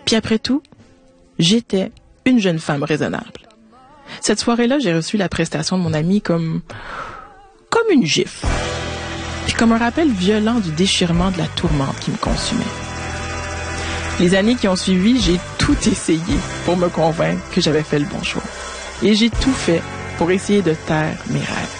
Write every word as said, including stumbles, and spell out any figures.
Puis après tout, j'étais une jeune femme raisonnable. Cette soirée-là, j'ai reçu la prestation de mon ami comme, comme une gifle. Puis comme un rappel violent du déchirement de la tourmente qui me consumait. Les années qui ont suivi, j'ai tout essayé pour me convaincre que j'avais fait le bon choix. Et j'ai tout fait pour essayer de taire mes rêves.